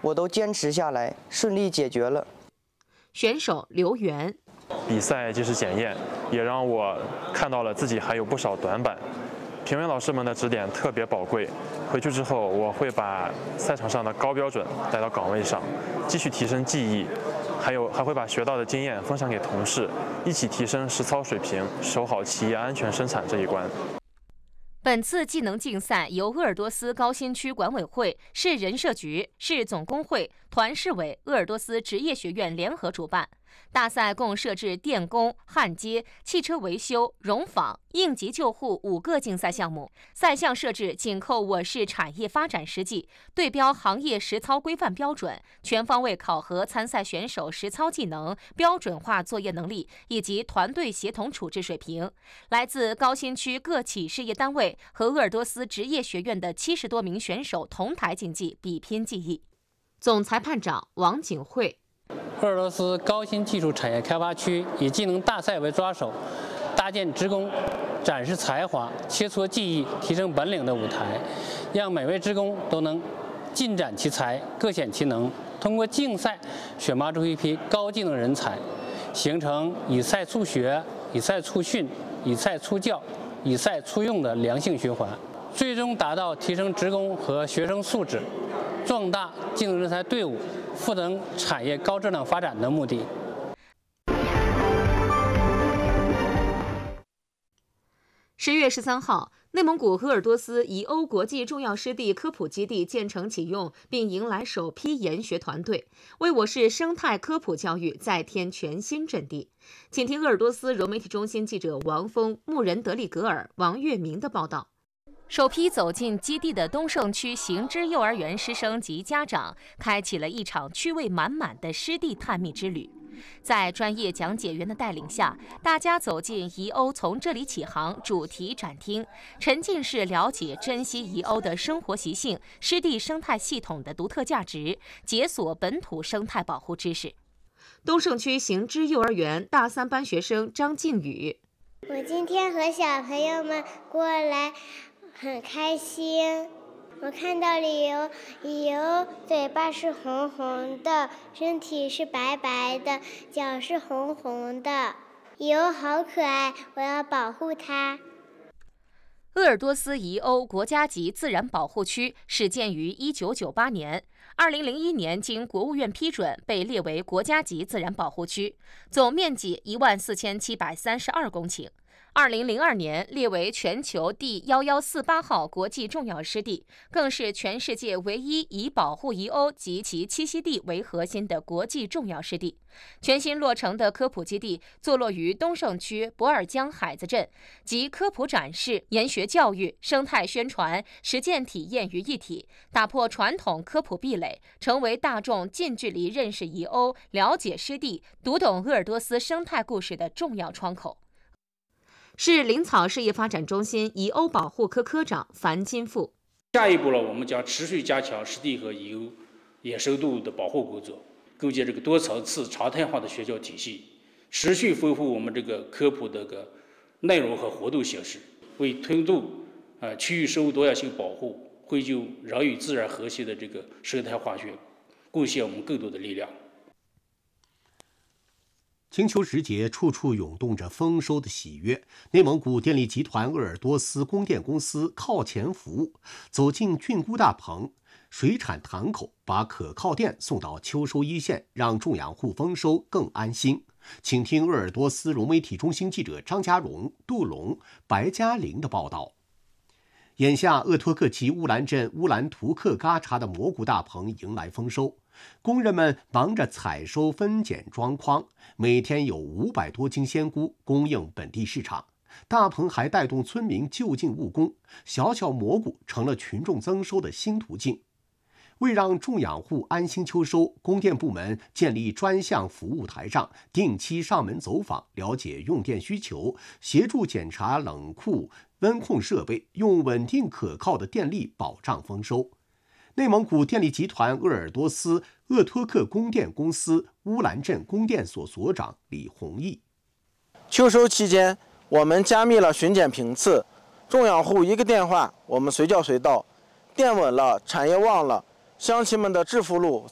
我都坚持下来，顺利解决了。 选手刘源， 比赛即是检验，也让我看到了自己还有不少短板。评委老师们的指点特别宝贵，回去之后我会把赛场上的高标准带到岗位上，继续提升技艺，还会把学到的经验分享给同事，一起提升实操水平，守好企业安全生产这一关。 本次技能竞赛由鄂尔多斯高新区管委会、市人社局、市总工会、团市委、鄂尔多斯职业学院联合主办。大赛共设置电工、焊接、汽车维修、溶坊、应急救护5个竞赛项目。赛项设置紧扣我市产业发展实际，对标行业实操规范标准，全方位考核参赛选手实操技能、标准化作业能力以及团队协同处置水平。来自高新区各企事业单位和鄂尔多斯职业学院的70多名选手同台竞技，比拼技艺。总裁判长王景慧。 鄂尔多斯高新技术产业开发区以技能大赛为抓手，搭建职工展示才华、切磋技艺、提升本领的舞台，让每位职工都能尽展其才、各显其能。通过竞赛选拔出一批高技能人才，形成以赛促学、以赛促训、以赛促教、以赛促用的良性循环，最终达到提升职工和学生素质，壮大技能人才队伍，赋能产业高质量发展的目的。 10月13号，内蒙古鄂尔多斯宜欧国际重要湿地科普基地建成启用，并迎来首批研学团队，为我市生态科普教育再添全新阵地。请听鄂尔多斯融媒体中心记者王峰、牧人德里格尔、王月明的报道。首批走进基地的东胜区行知幼儿园师生及家长，开启了一场趣味满满的湿地探秘之旅。在专业讲解员的带领下，大家走进宜欧从这里起航主题展厅，沉浸式了解珍惜宜欧的生活习性、湿地生态系统的独特价值，解锁本土生态保护知识。东胜区行知幼儿园大3班学生张靖宇： 我今天和小朋友们过来很开心，我看到鲤鱼嘴巴是红红的，身体是白白的，脚是红红的，鲤鱼好可爱，我要保护它。 鄂尔多斯宜欧国家级自然保护区始建于1998年，2001年经国务院批准被列为国家级自然保护区，总面积14732公顷。2002年列为全球第1148号国际重要湿地，更是全世界唯一以保护宜欧及其栖息地为核心的国际重要湿地。全新落成的科普基地坐落于东胜区博尔江海子镇，集科普展示、研学教育、生态宣传、实践体验于一体，打破传统科普壁垒，成为大众近距离认识宜欧、了解湿地、读懂鄂尔多斯生态故事的重要窗口。市林草事业发展中心宜欧保护科科长樊金富： 下一步呢，我们将持续加强湿地和宜欧野生动物的保护工作，构建这个多层次常态化的学教体系，持续丰富我们这个科普的内容和活动形式，为推动区域生物多样性保护、绘就人与自然和谐的这个生态化学，贡献我们更多的力量。 金秋时节，处处涌动着丰收的喜悦。内蒙古电力集团鄂尔多斯供电公司靠前服务，走进菌菇大棚，水产潭口，把可靠电送到秋收一线，让种养户丰收更安心。请听鄂尔多斯融媒体中心记者张家荣、杜龙、白嘉玲的报道。眼下，鄂托克旗乌兰镇乌兰图克嘎查的蘑菇大棚迎来丰收。工人们忙着采收、分拣、装筐，每天有500多斤鲜菇供应本地市场。大棚还带动村民就近务工，小小蘑菇成了群众增收的新途径。为让种养户安心秋收，供电部门建立专项服务台账，定期上门走访，了解用电需求，协助检查冷库、温控设备，用稳定可靠的电力保障丰收。内蒙古电力集团鄂尔多斯鄂托克供电公司乌兰镇供电所所长李宏毅： 秋收期间，我们加密了巡检频次，种养户一个电话，我们随叫随到，电稳了，产业旺了，乡亲们的致富路